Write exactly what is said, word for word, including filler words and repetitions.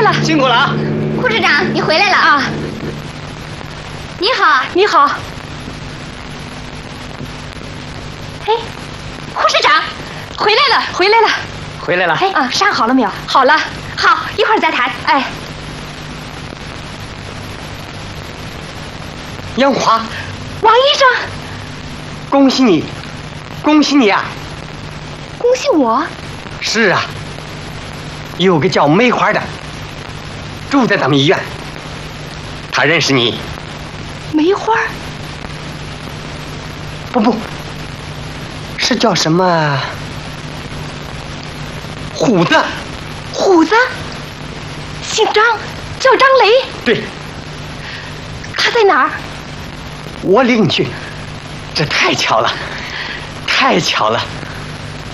了， 辛苦了啊！ 护士长，你回来了啊！你好， 你好。哎，护士长，回来了，回来了， 回来了。 哎啊，伤好了没有？好了，好，一会儿再谈。哎， 杨华， 王医生， 恭喜你，恭喜你啊！ 恭喜我。 是啊，有个叫梅花的，住在咱们医院，他认识你。 梅花？ 不不，是叫什么？虎子。 虎子，姓张，叫张雷。 对。 他在哪儿？ 我领你去。这太巧了，太巧了。